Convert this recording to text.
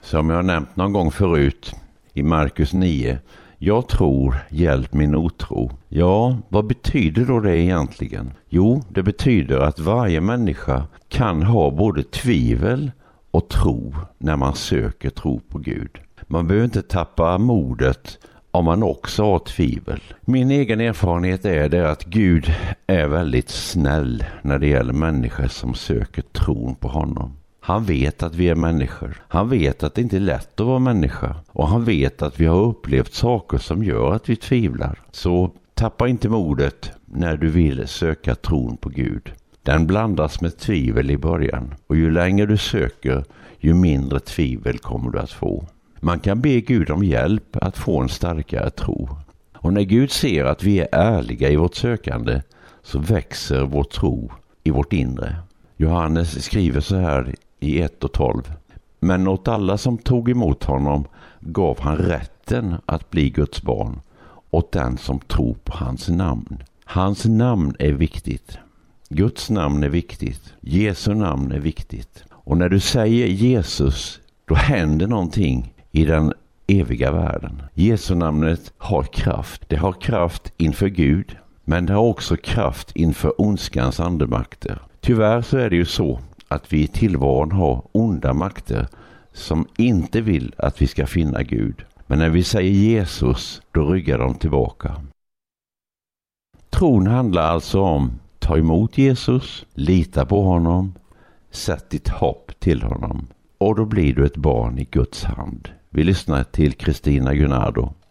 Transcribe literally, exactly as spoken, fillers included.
Som jag har nämnt någon gång förut i Markus nio. Jag tror, hjälp min otro. Ja, vad betyder då det egentligen? Jo, det betyder att varje människa kan ha både tvivel och tro när man söker tro på Gud. Man behöver inte tappa modet om man också har tvivel. Min egen erfarenhet är det att Gud är väldigt snäll när det gäller människor som söker tron på honom. Han vet att vi är människor. Han vet att det inte är lätt att vara människa. Och han vet att vi har upplevt saker som gör att vi tvivlar. Så tappa inte modet när du vill söka tron på Gud. Den blandas med tvivel i början. Och ju längre du söker, ju mindre tvivel kommer du att få. Man kan be Gud om hjälp att få en starkare tro. Och när Gud ser att vi är ärliga i vårt sökande så växer vår tro i vårt inre. Johannes skriver så här i ett och tolv. Men åt alla som tog emot honom gav han rätten att bli Guds barn, åt den som tror på hans namn. Hans namn är viktigt. Guds namn är viktigt. Jesu namn är viktigt. Och när du säger Jesus, då händer någonting i den eviga världen. Jesu namnet har kraft. Det har kraft inför Gud, men det har också kraft inför ondskans andemakter. Tyvärr så är det ju så att vi i tillvaron har onda makter som inte vill att vi ska finna Gud. Men när vi säger Jesus, då ryggar de tillbaka. Tron handlar alltså om ta emot Jesus, lita på honom, sätt ditt hopp till honom. Och då blir du ett barn i Guds hand. Vi lyssnar till Kristina Gunnardo.